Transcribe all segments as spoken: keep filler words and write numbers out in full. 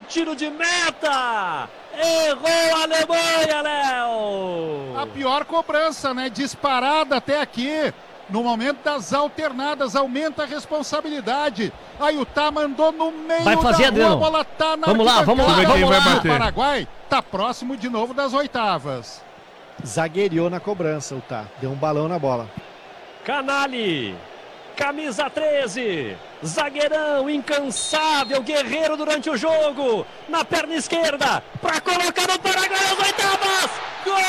tiro de meta. Errou a Alemanha, Léo. A pior cobrança, né? Disparada até aqui. No momento das alternadas, aumenta a responsabilidade. Aí o Tá mandou no meio vai fazer, da Adriano. rua, a bola tá na Vamos lá, vamos lá, vamos lá. O Paraguai tá próximo de novo das oitavas. Zagueirou na cobrança o Tá. Deu um balão na bola. Canali, camisa treze, zagueirão incansável, guerreiro durante o jogo, na perna esquerda, para colocar no Paraguai as oitavas. Gol!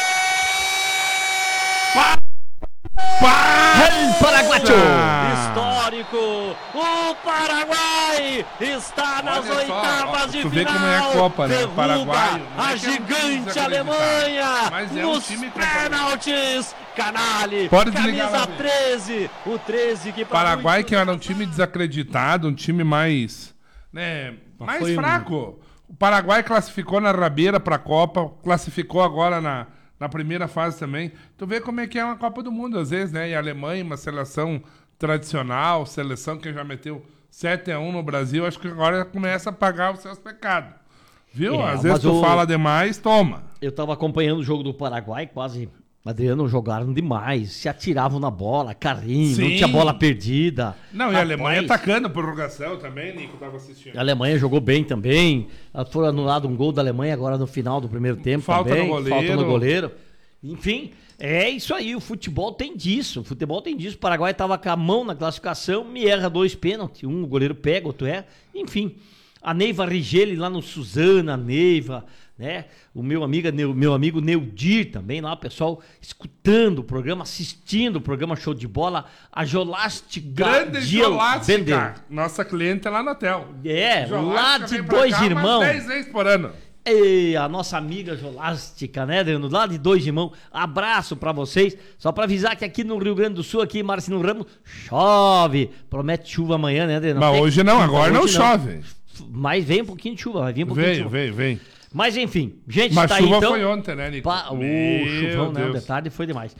Paraguacho! Histórico! O Paraguai está nas Olha oitavas só, de tu final. vê como é a Copa, né? O Derruba Paraguai, não a é que é um time gigante desacreditado, Alemanha mas é um nos time pênaltis. Canali, Pode desligar camisa lá, treze. O treze que para Paraguai, muitos... que era um time desacreditado, um time mais, né, mais foi um- fraco. O Paraguai classificou na rabeira para a Copa, classificou agora na, na primeira fase também. Tu vê como é que é uma Copa do Mundo, às vezes, né? E a Alemanha, uma seleção tradicional, seleção que já meteu sete a um no Brasil, acho que agora começa a pagar os seus pecados. Viu? É, às vezes mas tu o- fala demais, toma. Eu tava acompanhando o jogo do Paraguai, quase, Adriano, jogaram demais, se atiravam na bola, carrinho, não Sim. tinha bola perdida. Não, e a Rapaz, Alemanha atacando a prorrogação também, Nico, tava assistindo. A Alemanha jogou bem também. Foi anulado um gol da Alemanha agora no final do primeiro tempo Falta também. no goleiro. Falta no goleiro. Enfim, é isso aí. O futebol tem disso. O futebol tem disso. O Paraguai tava com a mão na classificação, me erra dois pênaltis. Um o goleiro pega, outro erra. Enfim, a Neiva Rigeli lá no Suzana, Neiva, né? O meu amigo, meu amigo Neudir também lá, o pessoal escutando o programa, assistindo o programa Show de Bola. A Jolástica Grande Gil Jolástica, Bender. nossa cliente lá na Tel. É, lá Jolástica de vem pra dois cá umas irmãos. dez vezes por ano. E a nossa amiga Jolástica, né, Adriano? Lá de dois irmãos. Abraço pra vocês. Só pra avisar que aqui no Rio Grande do Sul, aqui em Marcelino Ramos, chove. Promete chuva amanhã, né, Adriano? Mas Tem- hoje não, agora não hoje chove. Mas vem um pouquinho de chuva, vai vir um pouquinho de Vem, chuva. vem, vem. Mas enfim, gente, Mas tá chuva aí então. foi ontem, né, Nico? Pa... O Meu chuvão, né? O Deus. detalhe foi demais.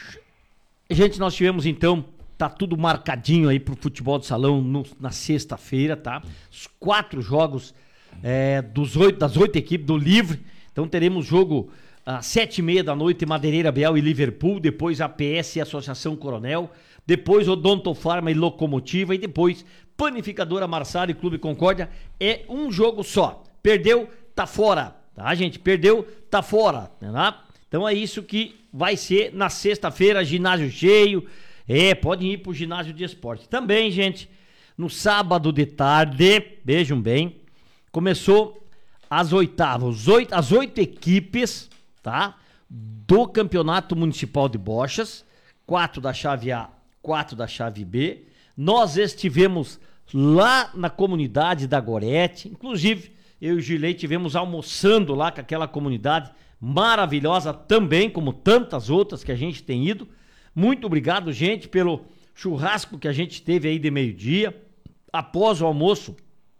Gente, nós tivemos então, tá tudo marcadinho aí pro futebol de salão no- na sexta-feira, tá? Os quatro jogos é, dos oito, das oito equipes do Livre. Então teremos jogo às sete e meia da noite, Madeireira, Bial e Liverpool. Depois A P S e Associação Coronel. Depois Odonto Farma e Locomotiva. E depois Panificadora Marçal e Clube Concórdia. É um jogo só. Perdeu, tá fora. Tá, gente? Perdeu, tá fora. Tá? Então é isso que vai ser na sexta-feira, ginásio cheio. É, podem ir pro ginásio de esporte. Também, gente, no sábado de tarde, vejam bem, começou as oitavas, oito, as oito equipes, tá? Do Campeonato Municipal de Bochas, quatro da chave A, quatro da chave B. Nós estivemos lá na comunidade da Gorete, inclusive eu e o Gilei tivemos almoçando lá com aquela comunidade maravilhosa também, como tantas outras que a gente tem ido. Muito obrigado, gente, pelo churrasco que a gente teve aí de meio-dia. Após o almoço,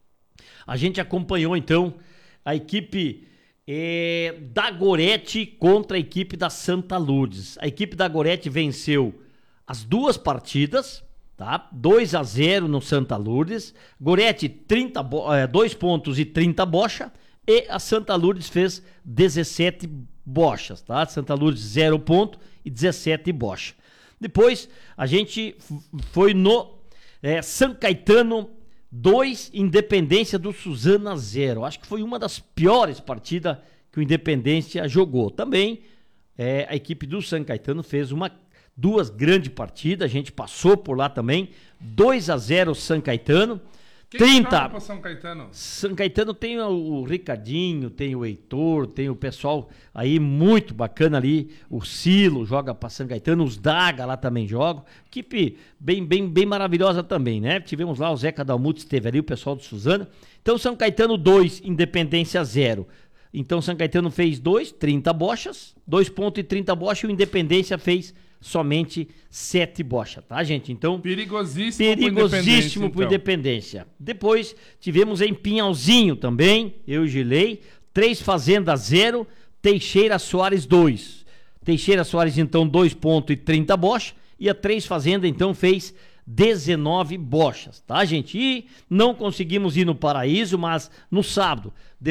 a gente acompanhou, então, a equipe eh, da Gorete contra a equipe da Santa Lourdes. A equipe da Gorete venceu as duas partidas, tá? dois a zero no Santa Lourdes. Gorete, trinta bo- eh, dois pontos e trinta bocha. E a Santa Lourdes fez dezessete bochas, tá? Santa Lourdes, zero ponto e dezessete bocha. Depois, a gente f- foi no eh, São Caetano dois, Independência do Suzana zero. Acho que foi uma das piores partidas que o Independência jogou. Também é, a equipe do São Caetano fez uma, duas grandes partidas, a gente passou por lá também. dois a zero São Caetano. Quem que trinta. joga pro São Caetano? São Caetano tem o Ricardinho, tem o Heitor, tem o pessoal aí muito bacana ali. O Silo joga para São Caetano, os Daga lá também jogam. Equipe bem, bem, bem maravilhosa também, né? Tivemos lá o Zeca Dalmuth, esteve ali, o pessoal do Suzana. Então São Caetano dois, Independência zero. Então São Caetano fez dois, trinta bochas, dois pontos e trinta bochas, e o Independência fez somente sete bochas, tá, gente? Então, Perigosíssimo, perigosíssimo pro pro Independência. Depois tivemos em Pinhalzinho também, eu e Gilei, três Fazendas zero, Teixeira Soares dois. Teixeira Soares então dois pontos e trinta bochas, e a Três Fazenda então fez dezenove bochas, tá, gente? E não conseguimos ir no Paraíso, mas no sábado